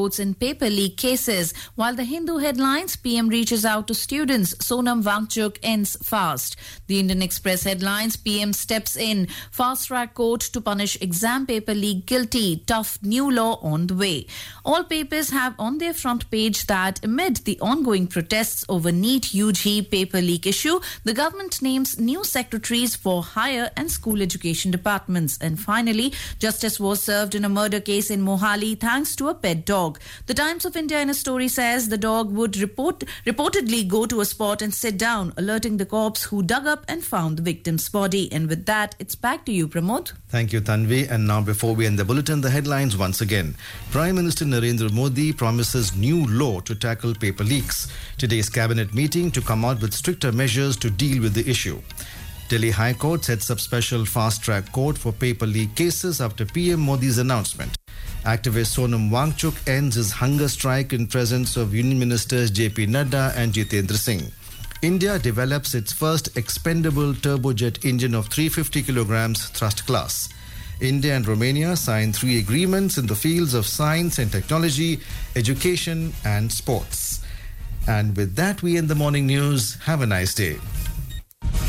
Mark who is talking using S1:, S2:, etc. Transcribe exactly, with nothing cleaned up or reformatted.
S1: courts in paper leak cases. While the Hindu headlines, P M reaches out to students, Sonam Wangchuk ends fast. The Indian Express headlines, P M steps in, fast-track court to punish exam paper leak guilty, tough new law on the way. All papers have on their front page that amid the ongoing protests over NEET U G paper leak issue, the government names new secretaries for higher and school education departments. And finally, justice was served in a murder case in Mohali thanks to a pet dog. The Times of India in a story says the dog would report reportedly go to a spot and sit down, alerting the cops who dug up and found the victim's body. And with that, it's back to you, Pramod.
S2: Thank you, Tanvi. And now, before we end the bulletin, the headlines once again. Prime Minister Narendra Modi promises new law to tackle paper leaks. Today's cabinet meeting to come out with stricter measures to deal with the issue. Delhi High Court sets up special fast-track court for paper leak cases after P M Modi's announcement. Activist Sonam Wangchuk ends his hunger strike in presence of Union Ministers J P Nadda and Jitendra Singh. India develops its first expendable turbojet engine of three hundred fifty kilograms thrust class. India and Romania signed three agreements in the fields of science and technology, education and sports. And with that, we end the morning news. Have a nice day.